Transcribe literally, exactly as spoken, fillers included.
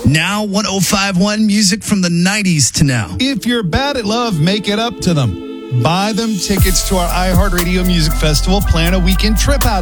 Now, one oh five point one music from the nineties to now. If you're bad at love, make it up to them. Buy them tickets to our iHeartRadio Music Festival. Plan a weekend trip out